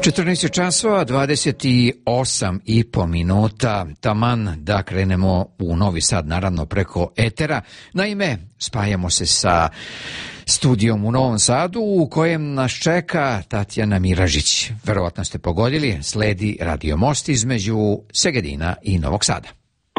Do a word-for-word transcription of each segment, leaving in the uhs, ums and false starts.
četrnaest časova, dvadeset osam i po minuta, taman da krenemo u Novi Sad, naravno preko etera. Naime, spajamo se sa studijom u Novom Sadu u kojem nas čeka Tatjana Miražić. Verovatno ste pogodili, sledi Radio Most između Segedina i Novog Sada.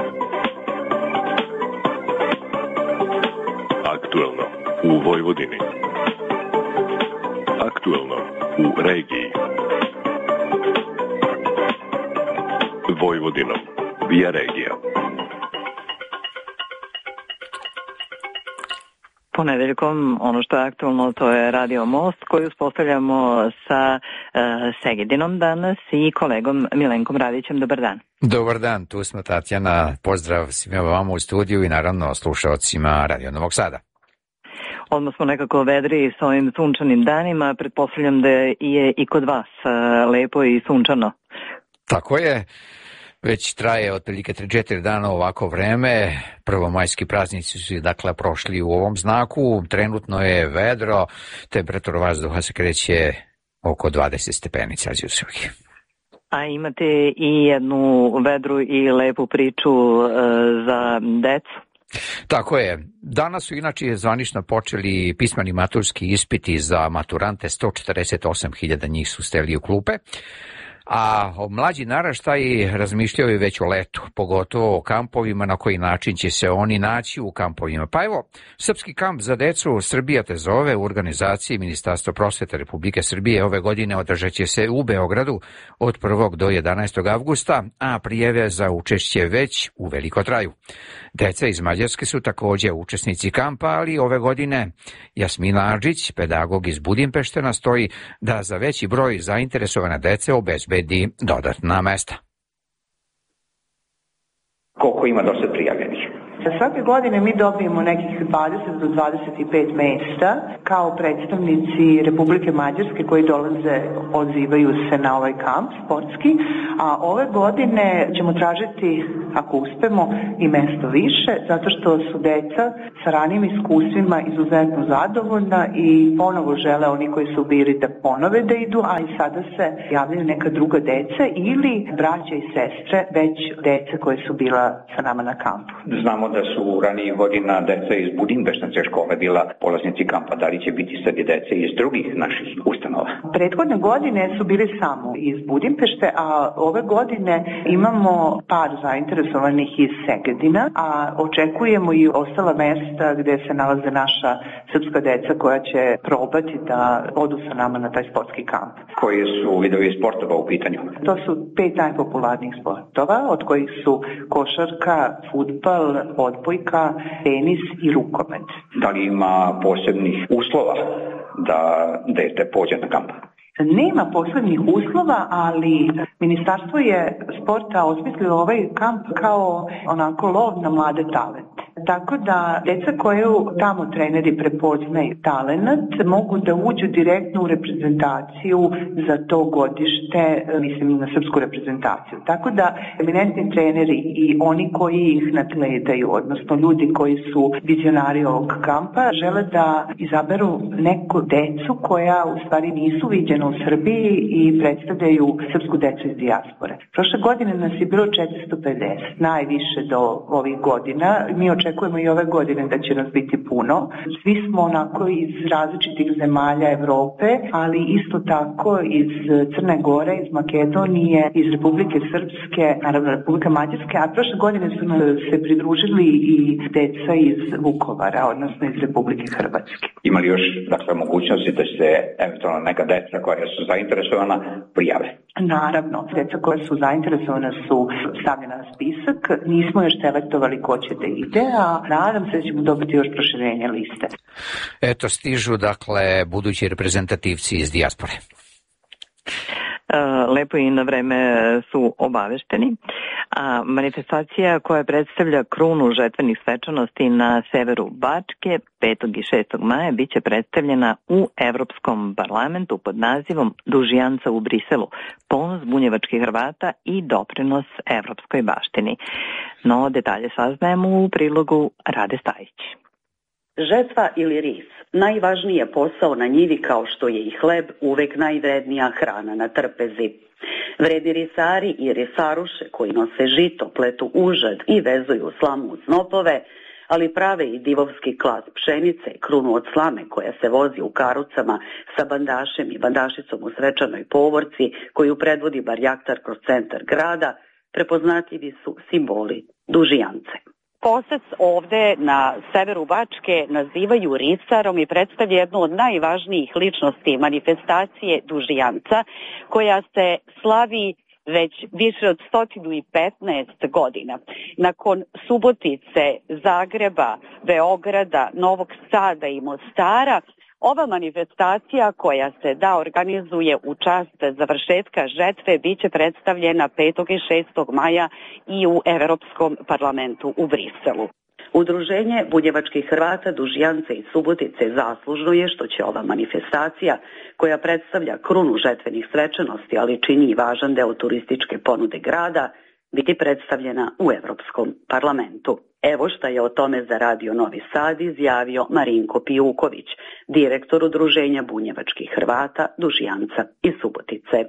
Aktuelno u Vojvodini. Aktuelno u regiji. Vojvodinom via regija. Ponedeljkom ono što je aktualno to je Radio Most koji uspostavljamo sa uh, Segedinom danas i kolegom Milenkom Radićem. Dobar dan. Dobar dan, tu smo Tatjana. Pozdrav svima vama u studiju i naravno slušaocima Radio Novog Sada. Odmah smo nekako vedri s ovim sunčanim danima. Pretpostavljam da je i kod vas uh, lepo i sunčano. Tako je. Već traje otprilike tri četiri dana ovako vreme. Prvomajski praznici su dakle prošli u ovom znaku. Trenutno je vedro, temperatura vazduha se kreće oko dvadeset stepeni Celzijusovih. A imate i jednu vedru i lepu priču e, za decu? Tako je. Danas su inače zvanično počeli pismeni maturski ispiti za maturante, sto četrdeset osam hiljada njih su steli u klupe. A mlađi naraštaji razmišljaju već o letu, pogotovo o kampovima, na koji način će se oni naći u kampovima. Pa evo, Srpski kamp za decu Srbija te zove u organizaciji Ministarstva prosvete Republike Srbije ove godine održat će se u Beogradu od prvog do jedanaestog avgusta, a prijave za učešće već u veliko traju. Deca iz Mađarske su također učesnici kampa, ali ove godine Jasmina Adžić, pedagog iz Budimpešte, nastoji da za veći broj zainteresovane dece obezbedi dodatna mesta. Koliko ima do sad prijavljenih? Svake godine mi dobijemo nekih dvadeset do dvadeset pet mesta kao predstavnici Republike Mađarske koji dolaze, odzivaju se na ovaj kamp sportski, a ove godine ćemo tražiti, ako uspemo, i mesto više, zato što su deca sa ranijim iskustvima izuzetno zadovoljna i ponovo žele, oni koji su bili, da ponove da idu, a i sada se javljaju neka druga deca ili braća i sestre već dece koje su bila sa nama na kampu. Znamo da su ranije godina deca iz Budimpeštanske škole bila polaznici kampa, da li će biti sad i dece iz drugih naših ustanova? Prethodne godine su bili samo iz Budimpešte, a ove godine imamo par zainteresovanih iz Segedina, a očekujemo i ostala mesta gde se nalaze naša srpska deca koja će probati da odu sa nama na taj sportski kamp. Koji su vidovi sportova u pitanju? To su pet najpopularnijih sportova, od kojih su košarka, fudbal, odbojka, tenis i rukomet. Da li ima posebnih uslova da dete pođe na kamp? Nema posebnih uslova, ali Ministarstvo je sporta osmislilo ovaj kamp kao onako lov na mlade talente. Tako da deca koju tamo treneri prepoznaju talenat mogu da uđu direktno u reprezentaciju za to godište, mislim na srpsku reprezentaciju. Tako da eminentni treneri i oni koji ih nadgledaju, odnosno ljudi koji su vizionari ovog kampa, žele da izaberu neku decu koja u stvari nisu viđena u Srbiji i predstavljaju srpsku decu iz dijaspore. Prošle godine nas je bilo četiristo pedeset, najviše do ovih godina. Mi očekujemo i ove godine da će nas biti puno. Svi smo onako iz različitih zemalja Evrope, ali isto tako iz Crne Gore, iz Makedonije, iz Republike Srpske, naravno Republike Mađarske, a prošle godine su nam se pridružili i deca iz Vukovara, odnosno iz Republike Hrvatske. Ima li još, dakle, mogućnosti da se eventualno neka deca koja su zainteresovana prijave? Naravno, deca koja su zainteresovana su stavljena na spisak. Nismo još selektovali ko će da ide, a nadam se da ćemo dobiti još proširenje liste. Eto, stižu, dakle, budući reprezentativci iz dijaspore. Lepo i na vreme su obavešteni. A manifestacija koja predstavlja krunu žetvenih svečanosti na severu Bačke petog i šestog maja biće predstavljena u Evropskom parlamentu pod nazivom Dužijanca u Briselu, ponos bunjevačkih Hrvata i doprinos evropskoj baštini. No, detalje saznajemo u prilogu Rade Stajić. Žetva ili ris, najvažniji je posao na njivi kao što je i hleb uvek najvrednija hrana na trpezi. Vredni risari i risaruše koji nose žito, pletu užad i vezuju slamu u snopove, ali prave i divovski klas pšenice, krunu od slame koja se vozi u karucama sa bandašem i bandašicom u svečanoj povorci koju predvodi barjaktar kroz centar grada, prepoznatljivi su simboli dužijance. Posec ovde na severu Bačke nazivaju risarom i predstavlja jednu od najvažnijih ličnosti manifestacije dužijanca koja se slavi već više od sto petnaest godina. Nakon Subotice, Zagreba, Beograda, Novog Sada i Mostara, ova manifestacija koja se da organizuje u čast završetka žetve biće predstavljena petog i šestog maja i u Evropskom parlamentu u Briselu. Udruženje bunjevačkih Hrvata, Dužijance i Subotice zaslužno je što će ova manifestacija, koja predstavlja krunu žetvenih svečanosti, ali čini i važan deo turističke ponude grada, biti predstavljena u Evropskom parlamentu. Evo šta je o tome za Radio Novi Sad izjavio Marinko Pijuković, direktor Udruženja bunjevačkih Hrvata, Dužijanca i Subotice.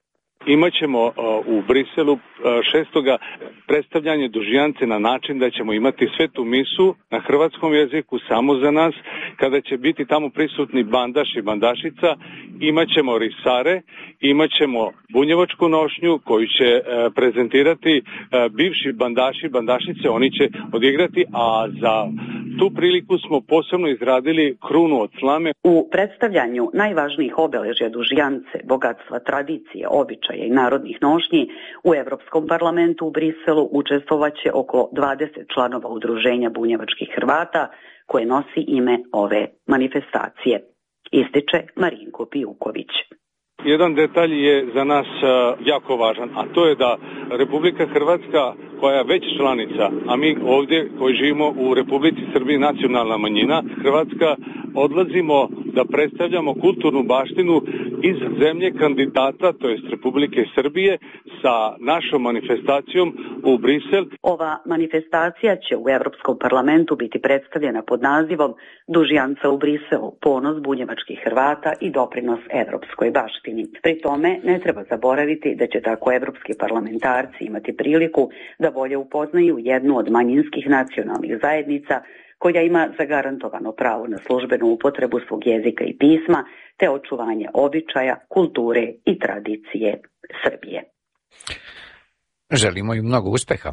Imaćemo u Briselu šestoga predstavljanje Dužijance na način da ćemo imati svetu misu na hrvatskom jeziku samo za nas, kada će biti tamo prisutni bandaš i bandašica, imaćemo risare, imaćemo bunjevačku nošnju koju će prezentirati bivši bandaši i bandašice, oni će odigrati, a za tu priliku smo posebno izradili krunu od slame. U predstavljanju najvažnijih obeležja Dužijance, bogatstva tradicije, običaja i narodnih nošnji u Evropskom parlamentu u Briselu učestvovaće oko dvadeset članova Udruženja bunjevačkih Hrvata koje nosi ime ove manifestacije, ističe Marinko Pijuković. Jedan detalj je za nas jako važan, a to je da Republika Hrvatska, koja je već članica, a mi ovdje koji živimo u Republici Srbiji nacionalna manjina, Hrvatska, odlazimo da predstavljamo kulturnu baštinu iz zemlje kandidata, to jest Republike Srbije, sa našom manifestacijom u Brisel. Ova manifestacija će u Evropskom parlamentu biti predstavljena pod nazivom Dužijanca u Briselu, ponos bunjevačkih Hrvata i doprinos evropskoj baštini. Pri tome ne treba zaboraviti da će tako evropski parlamentarci imati priliku da bolje upoznaju jednu od manjinskih nacionalnih zajednica koja ima zagarantovano pravo na službenu upotrebu svog jezika i pisma, te očuvanje običaja, kulture i tradicije Srbije. Želimo im mnogo uspeha.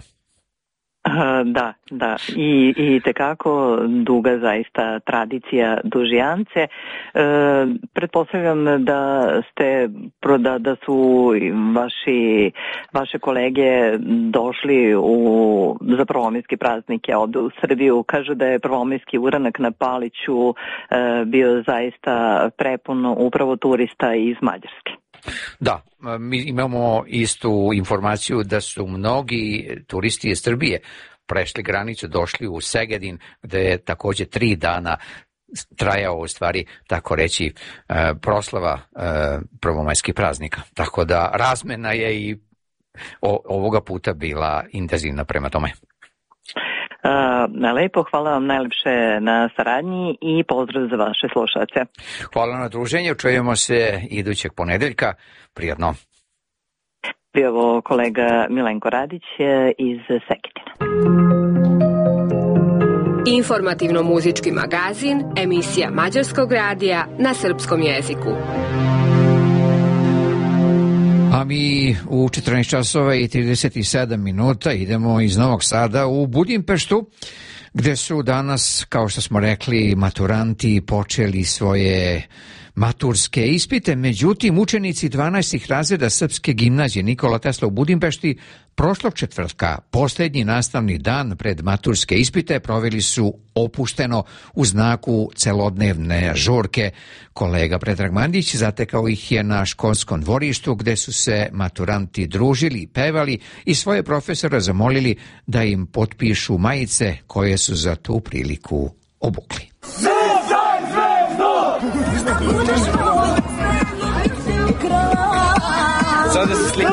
Da, da. I, i tekako duga zaista tradicija Dužijance. E, pretpostavljam da ste da, da su vaši vaše kolege došli u za prvomajske praznike ovde u Srbiju. Kažu da je prvomajski uranak na Paliću e, bio zaista prepun upravo turista iz Mađarske. Da, mi imamo istu informaciju da su mnogi turisti iz Srbije prešli granicu, došli u Segedin, gde je takođe tri dana trajao, u stvari, tako reći, proslava prvomajskih praznika. Tako da razmena je i ovoga puta bila intenzivna prema tome. Uh, lepo, hvala vam najlepše na saradnji i pozdrav za vaše slušaoce. Hvala na druženju, čujemo se idućeg ponedeljka. Prijatno. Bio ovo kolega Milenko Radić iz Segedina. Informativno-muzički magazin, emisija Mađarskog radija na srpskom jeziku. A mi u četrnaest časova i trideset sedam minuta idemo iz Novog Sada u Budimpeštu, gde su danas, kao što smo rekli, maturanti počeli svoje maturske ispite. Međutim, učenici dvanaestih razreda Srpske gimnazije Nikola Tesla u Budimpešti prošlog četvrtka, posljednji nastavni dan pred maturske ispite, proveli su opušteno u znaku celodnevne žurke. Kolega Predrag Mandić zatekao ih je na školskom dvorištu gde su se maturanti družili, pevali i svoje profesore zamolili da im potpišu majice koje su za tu priliku obukli. Sada se slika.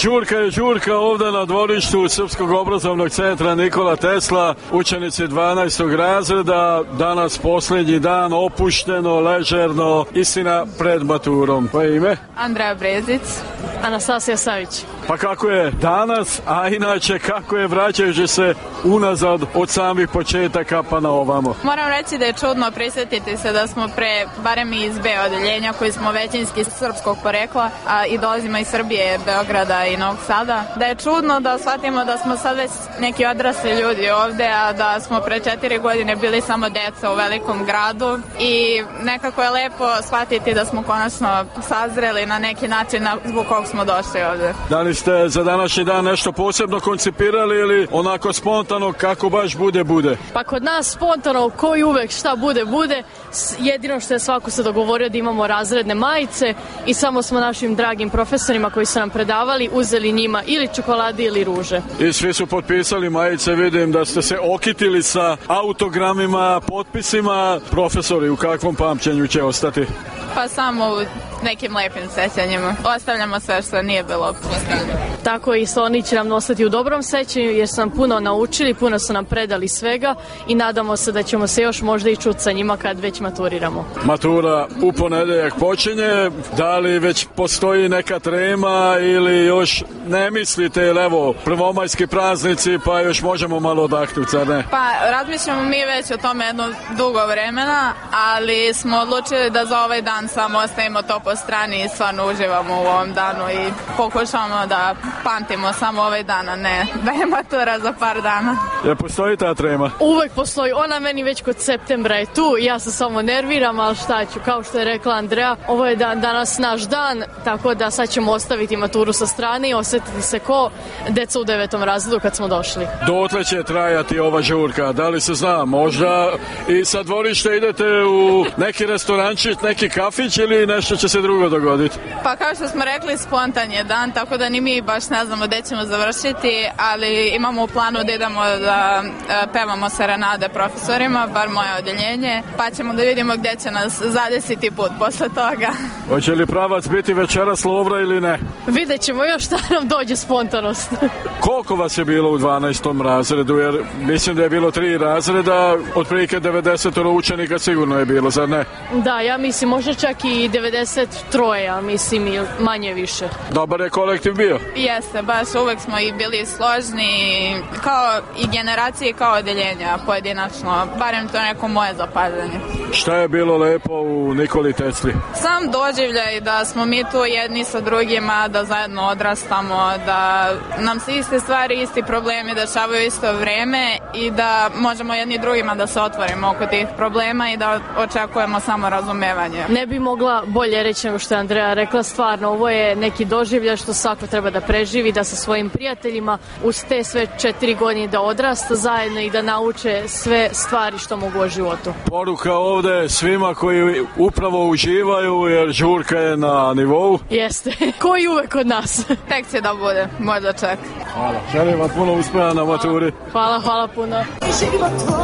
Žurka je žurka ovdje na dvorištu Srpskog obrazovnog centra Nikola Tesla, učenici dvanaestog razreda, danas posljednji dan, opušteno, ležerno, istina pred maturom. Koje ime? Andreja Brezic. Anastasija Savić. Pa kako je danas, a inače kako je vraćajući se unazad od samih početaka pa na ovamo? Moram reći da je čudno prisjetiti se da smo pre, barem iz B odeljenja, koji smo većinski srpskog porekla, a i dolazimo iz Srbije, Beograda i Novog Sada, da je čudno da shvatimo da smo sad već neki odrasli ljudi ovde, a da smo pre četiri godine bili samo deca u velikom gradu i nekako je lepo shvatiti da smo konačno sazreli na neki način zbog kog smo došli ovde. Da li ste za današnji dan nešto posebno koncipirali ili onako spontano kako baš bude, bude? Pa kod nas spontano, koji uvek šta bude, bude. Jedino što je svako se dogovorio da imamo razredne majice i samo smo našim dragim profesorima koji su nam predavali uzeli njima ili čokolade ili ruže. I svi su potpisali majice, vidim da ste se okitili sa autogramima, potpisima. Profesori, u kakvom pamćenju će ostati? Pa samo u nekim lepim sećanjima. Ostavljamo sve što nije bilo postavljeno. Tako i oni će nam ostati u dobrom sećanju jer su nam puno naučili, puno su nam predali svega i nadamo se da ćemo se još možda i čuti sa njima kad već maturiramo. Matura u ponedeljak počinje, da li već postoji neka trema ili još ne mislite, ili evo, prvomajski praznici pa još možemo malo odahnuti, zar ne? Pa razmišljamo mi već o tome jedno dugo vremena, ali smo odlučili da za ovaj dan samo ostavimo to po strani i stvarno uživamo u ovom danu i pokušamo da pamtimo samo ovaj dan, a ne da je matura za par dana. Ja, postoji ta trema? Uvek postoji, ona meni već kod septembra je tu, ja se samo nerviram, ali šta ću, kao što je rekla Andreja, ovo je dan, danas naš dan, tako da sad ćemo ostaviti maturu sa strane i osjetiti se ko deca u devetom razredu kad smo došli. Dotle će trajati ova žurka, da li se zna, možda i sa dvorište idete u neki restorančić, neki kafić ili nešto će se drugo dogoditi? Pa kao što smo rekli, spontan je dan, tako da ni mi baš ne znamo gde ćemo završiti, ali imamo u planu da idemo da pevamo serenade profesorima, bar moje odeljenje, pa ćemo da vidimo gde će nas zadesiti put posle toga. Hoće li pravac biti večeras Lovra ili ne? Vidjet ćemo još šta nam dođe spontanost. Koliko vas je bilo u dvanaestom razredu? Jer mislim da je bilo tri razreda, otprilike devedeset učenika sigurno je bilo, zar ne? Da, ja mislim možda čak i devedeset tri, ja mislim i manje više. Dobar je kolektiv bio? Jeste, baš uvek smo i bili složni, kao i generacije kao odeljenja pojedinačno, barem to neko moje zapažanje. Šta je bilo lepo u Nikoli Tesli? Sam doživljaj da smo mi tu jedni sa drugima, da zajedno odrastamo, da nam se iste stvari, isti problemi dešavaju isto vreme i da možemo jedni drugima da se otvorimo oko tih problema i da očekujemo samo razumevanje. Ne bi mogla bolje reći nego što je Andreja rekla, stvarno ovo je neki doživljaj što svako treba da preživi, da sa svojim prijateljima uz te sve četiri godine da odrasta zajedno i da nauče sve stvari što mogu o životu. Poruka ovde svima koji upravo uživaju jer žurka je na nivou. Jeste, koji uvek od nas. Tek će da bude, možda čak. Hvala, želim vam puno uspeha na maturi. Hvala, hvala puno.